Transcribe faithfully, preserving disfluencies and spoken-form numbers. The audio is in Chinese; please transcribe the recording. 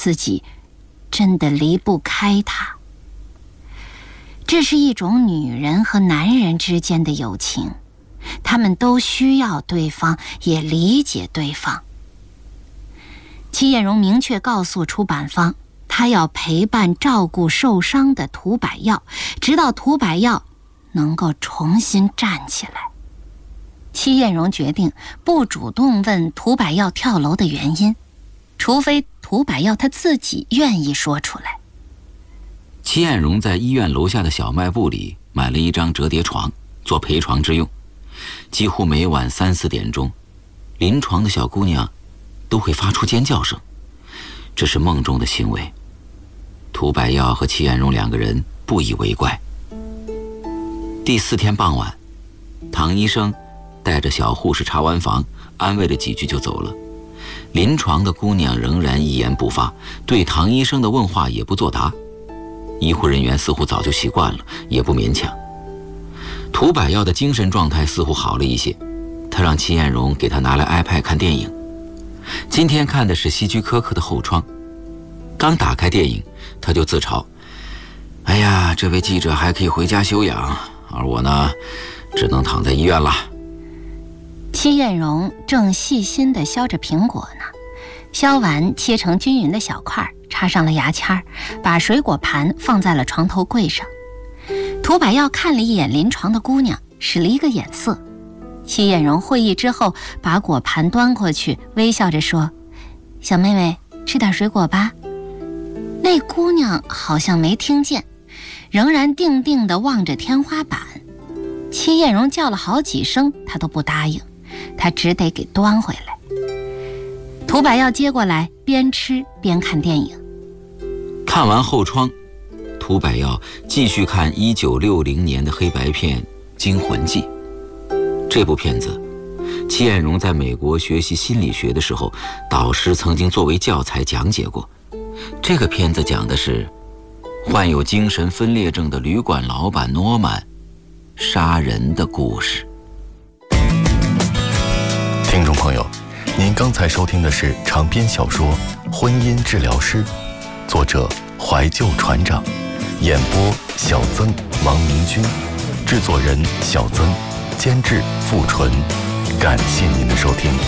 自己真的离不开他。这是一种女人和男人之间的友情，他们都需要对方，也理解对方。戚艳荣明确告诉出版方，他要陪伴照顾受伤的涂百耀，直到涂百耀能够重新站起来。戚艳荣决定不主动问涂百耀跳楼的原因，除非涂百耀他自己愿意说出来。 戚艳荣在医院楼下的小卖部里买了一张折叠床做陪床之用，几乎每晚三四点钟，临床的小姑娘都会发出尖叫声，这是梦中的行为。涂百耀和戚艳荣两个人不以为怪。第四天傍晚，唐医生带着小护士查完房，安慰了几句就走了。临床的姑娘仍然一言不发，对唐医生的问话也不作答。医护人员似乎早就习惯了，也不勉强。涂百耀的精神状态似乎好了一些，他让戚艳荣给他拿来 iPad 看电影。今天看的是希区柯克的《后窗》，刚打开电影，他就自嘲：哎呀，这位记者还可以回家休养，而我呢，只能躺在医院了。 戚艳荣正细心地削着苹果呢，削完切成均匀的小块，插上了牙签，把水果盘放在了床头柜上。涂百耀看了一眼临床的姑娘，使了一个眼色。戚艳荣会意之后，把果盘端过去，微笑着说：小妹妹，吃点水果吧。那姑娘好像没听见，仍然定定地望着天花板。戚艳荣叫了好几声，她都不答应，她只得给端回来。涂百耀接过来，边吃边看电影。 看完后窗，涂百耀继续看一九六零年的黑白片《惊魂记》。这部片子，戚艳荣在美国学习心理学的时候，导师曾经作为教材讲解过。这个片子讲的是患有精神分裂症的旅馆老板诺曼杀人的故事。 听众朋友，您刚才收听的是长篇小说《婚姻治疗师》，作者怀旧船长，演播小曾、王明君，制作人小曾，监制付纯。感谢您的收听。